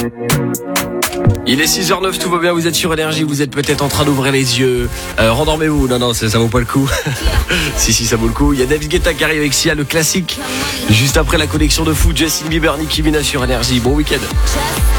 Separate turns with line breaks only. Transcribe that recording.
Il est 6h09, tout va bien, vous êtes sur Énergie, vous êtes peut-être en train d'ouvrir les yeux. Rendormez-vous, non, ça vaut pas le coup. si, ça vaut le coup. Il y a David Guetta qui arrive avec Sia, le classique. Juste après la connexion de foot, Justin Bieber, Nicki Minaj sur Énergie. Bon week-end.